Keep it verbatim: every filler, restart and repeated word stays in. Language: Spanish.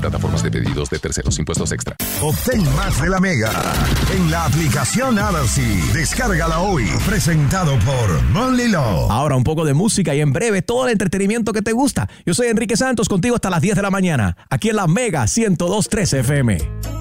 plataformas de pedidos de terceros, impuestos extra. Obtén más de la Mega en la aplicación Audacy. Descárgala hoy. Presentado por Monly Law. Ahora un poco de música y en breve todo el entretenimiento que te gusta. Yo soy Enrique Santos, contigo hasta las diez de la mañana, aquí en la Mega ciento dos punto tres F M.